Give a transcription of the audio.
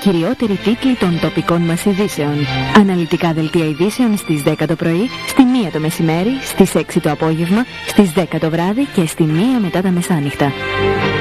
κυριότεροι τίτλοι των τοπικών μας ειδήσεων. Αναλυτικά δελτία ειδήσεων στις 10 το πρωί, στη 1 το μεσημέρι, στις 6 το απόγευμα, στις 10 το βράδυ και στη 1 μετά τα μεσάνυχτα.